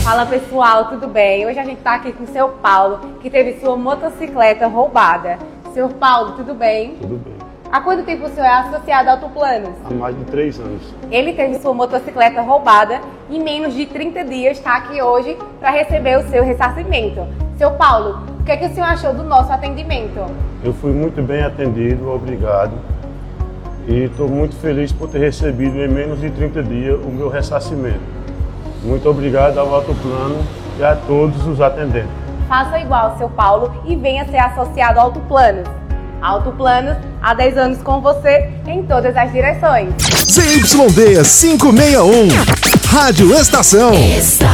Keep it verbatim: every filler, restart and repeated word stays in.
Fala pessoal, tudo bem? Hoje a gente tá aqui com o seu Paulo, que teve sua motocicleta roubada. Senhor Paulo, tudo bem? Tudo bem. Há quanto tempo o senhor é associado a Autoplanos? Há mais de três anos. Ele teve sua motocicleta roubada e em menos de trinta dias está aqui hoje para receber o seu ressarcimento. Seu Paulo, o que é que o senhor achou do nosso atendimento? Eu fui muito bem atendido, obrigado. E estou muito feliz por ter recebido em menos de trinta dias o meu ressarcimento. Muito obrigado ao Autoplano e a todos os atendentes. Faça igual, seu Paulo, e venha ser associado ao Autoplanos. Autoplanos, há dez anos com você em todas as direções. Z Y D quinhentos e sessenta e um, Rádio Estação.